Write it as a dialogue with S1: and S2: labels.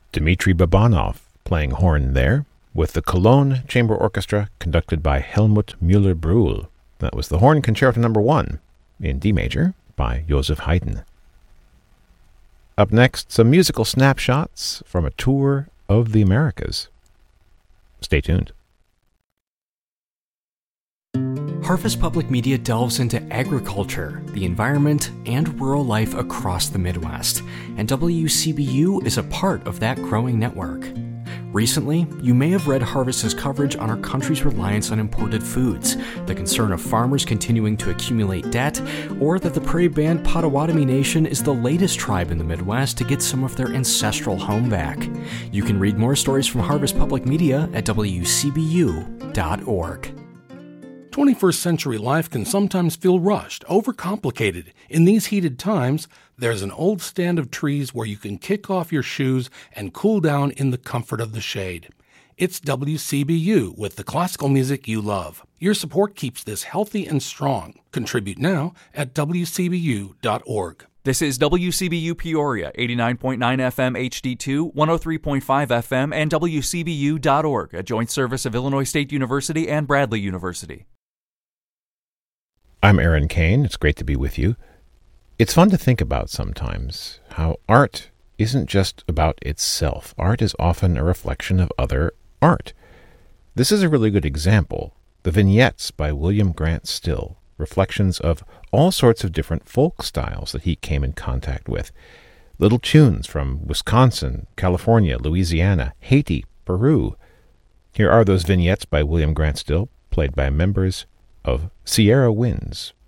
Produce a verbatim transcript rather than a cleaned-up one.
S1: Dmitri Babanov playing horn there, with the Cologne Chamber Orchestra conducted by Helmut Müller-Brühl. That was the Horn Concerto Number One in D major by Joseph Haydn. Up next, some musical snapshots from a tour of the Americas. Stay tuned.
S2: Harvest Public Media delves into agriculture, the environment, and rural life across the Midwest, and W C B U is a part of that growing network. Recently, you may have read Harvest's coverage on our country's reliance on imported foods, the concern of farmers continuing to accumulate debt, or that the prairie band Potawatomi Nation is the latest tribe in the Midwest to get some of their ancestral home back. You can read more stories from Harvest Public Media at W C B U dot org.
S3: twenty-first century life can sometimes feel rushed, overcomplicated. In these heated times, there's an old stand of trees where you can kick off your shoes and cool down in the comfort of the shade. It's W C B U with the classical music you love. Your support keeps this healthy and strong. Contribute now at W C B U dot org.
S4: This is W C B U Peoria, eighty-nine point nine F M H D two, one oh three point five F M, and W C B U dot org, a joint service of Illinois State University and Bradley University.
S1: I'm Aaron Kane. It's great to be with you. It's fun to think about sometimes how art isn't just about itself. Art is often a reflection of other art. This is a really good example. The Vignettes by William Grant Still, reflections of all sorts of different folk styles that he came in contact with. Little tunes from Wisconsin, California, Louisiana, Haiti, Peru. Here are those vignettes by William Grant Still, played by members of Sierra Winds.